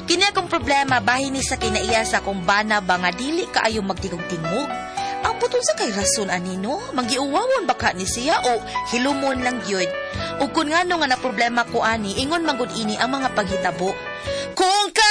Kini akong problema bahin ni sa kinaiya sa akong bana ba nga dili kaayo magtingog-tingog. Ang putol sa kay rason anino, magiuwawon baka ni siya o hilumon lang gyud. Ug kun ngano nga na problema ko ani, ingon manggod ini ang mga paghitabo. Kung ka